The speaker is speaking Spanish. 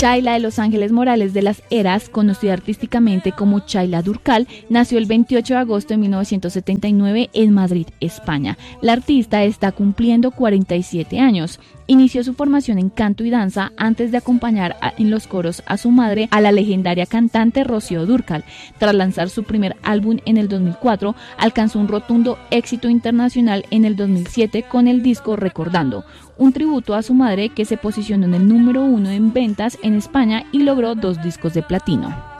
Chayla de Los Ángeles Morales de las Heras, conocida artísticamente como Chayla Durcal, nació el 28 de agosto de 1979 en Madrid, España. La artista está cumpliendo 47 años. Inició su formación en canto y danza antes de acompañar en los coros a su madre, a la legendaria cantante Rocío Dúrcal. Tras lanzar su primer álbum en el 2004, alcanzó un rotundo éxito internacional en el 2007 con el disco Recordando, un tributo a su madre que se posicionó en el número 1 en ventas en España y logró 2 discos de platino.